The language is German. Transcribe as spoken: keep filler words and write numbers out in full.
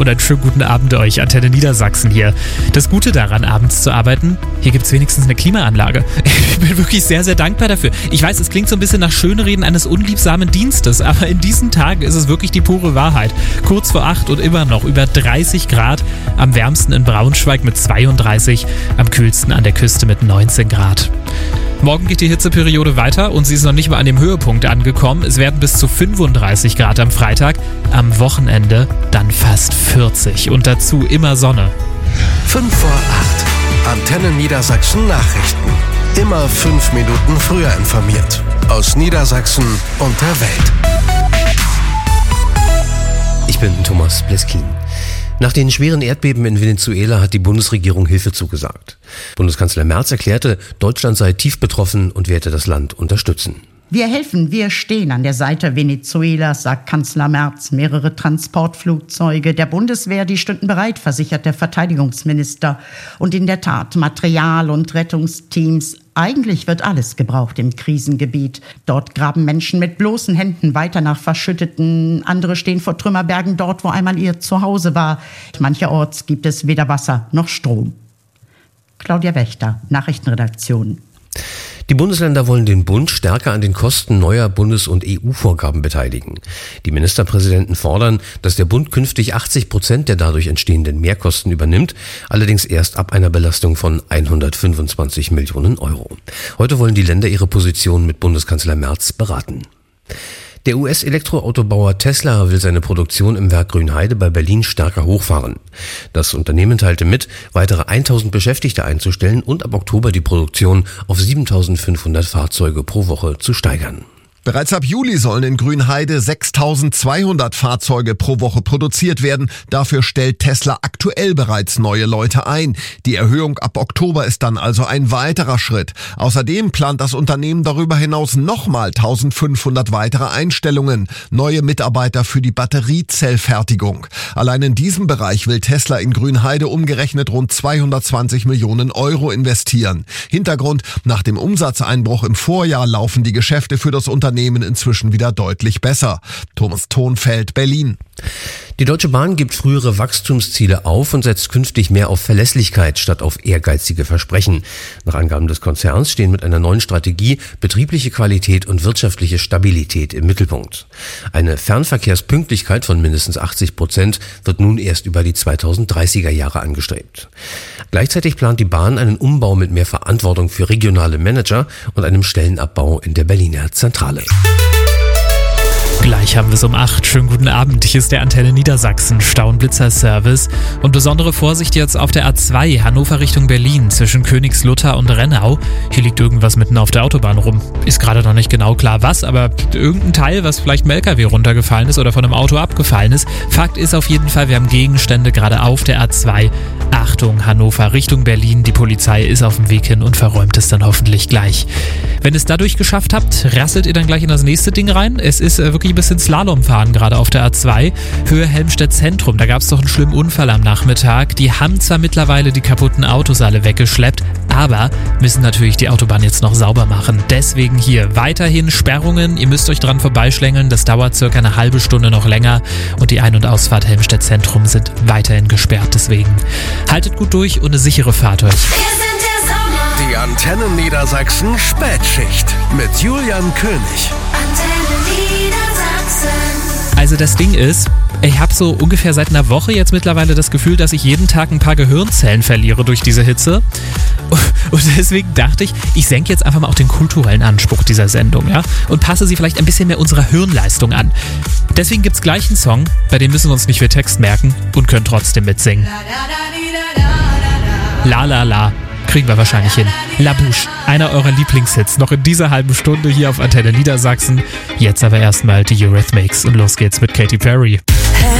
und einen schönen guten Abend euch. Antenne Niedersachsen hier. Das Gute daran, abends zu arbeiten, hier gibt es wenigstens eine Klimaanlage. Ich bin wirklich sehr, sehr dankbar dafür. Ich weiß, es klingt so ein bisschen nach Schönreden eines unliebsamen Dienstes, aber in diesen Tagen ist es wirklich die pure Wahrheit. Kurz vor acht und immer noch über dreißig Grad, am wärmsten in Braunschweig mit zweiunddreißig, am kühlsten an der Küste mit neunzehn Grad. Morgen geht die Hitzeperiode weiter und sie ist noch nicht mal an dem Höhepunkt angekommen. Es werden bis zu fünfunddreißig Grad am Freitag, am Wochenende dann fast vierzig und dazu immer Sonne. fünf vor acht. Antenne Niedersachsen Nachrichten. Immer fünf Minuten früher informiert. Aus Niedersachsen und der Welt. Ich bin Thomas Bleskin. Nach den schweren Erdbeben in Venezuela hat die Bundesregierung Hilfe zugesagt. Bundeskanzler Merz erklärte, Deutschland sei tief betroffen und werde das Land unterstützen. Wir helfen, wir stehen an der Seite Venezuelas, sagt Kanzler Merz. Mehrere Transportflugzeuge der Bundeswehr, die stünden bereit, versichert der Verteidigungsminister. Und in der Tat, Material und Rettungsteams. Eigentlich wird alles gebraucht im Krisengebiet. Dort graben Menschen mit bloßen Händen weiter nach Verschütteten. Andere stehen vor Trümmerbergen dort, wo einmal ihr Zuhause war. Mancherorts gibt es weder Wasser noch Strom. Claudia Wächter, Nachrichtenredaktion. Die Bundesländer wollen den Bund stärker an den Kosten neuer Bundes- und E U-Vorgaben beteiligen. Die Ministerpräsidenten fordern, dass der Bund künftig achtzig Prozent der dadurch entstehenden Mehrkosten übernimmt, allerdings erst ab einer Belastung von hundertfünfundzwanzig Millionen Euro. Heute wollen die Länder ihre Position mit Bundeskanzler Merz beraten. Der U S-Elektroautobauer Tesla will seine Produktion im Werk Grünheide bei Berlin stärker hochfahren. Das Unternehmen teilte mit, weitere tausend Beschäftigte einzustellen und ab Oktober die Produktion auf siebentausendfünfhundert Fahrzeuge pro Woche zu steigern. Bereits ab Juli sollen in Grünheide sechstausendzweihundert Fahrzeuge pro Woche produziert werden. Dafür stellt Tesla aktuell bereits neue Leute ein. Die Erhöhung ab Oktober ist dann also ein weiterer Schritt. Außerdem plant das Unternehmen darüber hinaus nochmal eintausendfünfhundert weitere Einstellungen. Neue Mitarbeiter für die Batteriezellfertigung. Allein in diesem Bereich will Tesla in Grünheide umgerechnet rund zweihundertzwanzig Millionen Euro investieren. Hintergrund: Nach dem Umsatzeinbruch im Vorjahr laufen die Geschäfte für das Unternehmen inzwischen wieder deutlich besser. Thomas Thonfeld, Berlin. Die Deutsche Bahn gibt frühere Wachstumsziele auf und setzt künftig mehr auf Verlässlichkeit statt auf ehrgeizige Versprechen. Nach Angaben des Konzerns stehen mit einer neuen Strategie betriebliche Qualität und wirtschaftliche Stabilität im Mittelpunkt. Eine Fernverkehrspünktlichkeit von mindestens achtzig Prozent wird nun erst über die zweitausenddreißiger Jahre angestrebt. Gleichzeitig plant die Bahn einen Umbau mit mehr Verantwortung für regionale Manager und einem Stellenabbau in der Berliner Zentrale. Gleich haben wir es um acht. Schönen guten Abend. Hier ist der Antenne Niedersachsen Stau- und Blitzer-Service. Und besondere Vorsicht jetzt auf der A zwei Hannover Richtung Berlin zwischen Königslutter und Rennau. Hier liegt irgendwas mitten auf der Autobahn rum. Ist gerade noch nicht genau klar was, aber irgendein Teil, was vielleicht im L K W runtergefallen ist oder von einem Auto abgefallen ist. Fakt ist auf jeden Fall, wir haben Gegenstände gerade auf der A zwei. Achtung, Hannover Richtung Berlin. Die Polizei ist auf dem Weg hin und verräumt es dann hoffentlich gleich. Wenn ihr es dadurch geschafft habt, rasselt ihr dann gleich in das nächste Ding rein. Es ist äh, wirklich ein bisschen Slalom fahren gerade auf der A zwei. Höhe Helmstedt Zentrum, da gab es doch einen schlimmen Unfall am Nachmittag. Die haben zwar mittlerweile die kaputten Autos alle weggeschleppt, aber müssen natürlich die Autobahn jetzt noch sauber machen. Deswegen hier weiterhin Sperrungen. Ihr müsst euch dran vorbeischlängeln. Das dauert circa eine halbe Stunde noch länger. Und die Ein- und Ausfahrt Helmstedt Zentrum sind weiterhin gesperrt. Deswegen haltet gut durch und eine sichere Fahrt euch. Die Antenne Niedersachsen Spätschicht mit Julian König. Antenne Niedersachsen. Also das Ding ist, ich habe so ungefähr seit einer Woche jetzt mittlerweile das Gefühl, dass ich jeden Tag ein paar Gehirnzellen verliere durch diese Hitze. Und deswegen dachte ich, ich senke jetzt einfach mal auch den kulturellen Anspruch dieser Sendung, ja, und passe sie vielleicht ein bisschen mehr unserer Hirnleistung an. Deswegen gibt's gleich einen Song, bei dem müssen wir uns nicht viel Text merken und können trotzdem mitsingen. La la la. Kriegen wir wahrscheinlich hin. La Bouche, einer eurer Lieblingshits, noch in dieser halben Stunde hier auf Antenne Niedersachsen. Jetzt aber erstmal die Eurythmics und los geht's mit Katy Perry.